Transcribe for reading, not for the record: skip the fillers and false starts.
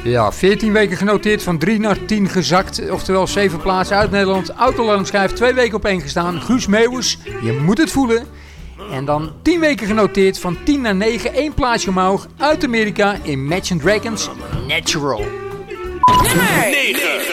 Ja, 14 weken genoteerd, van 3 naar 10 gezakt. Oftewel 7 plaatsen uit Nederland. Autoalarmschijf 2 weken op 1 gestaan. Guus Meeuwis, je moet het voelen. En dan 10 weken genoteerd, van 10 naar 9. 1 plaatsje omhoog uit Amerika. Imagine Dragons, Natural. Nummer 9.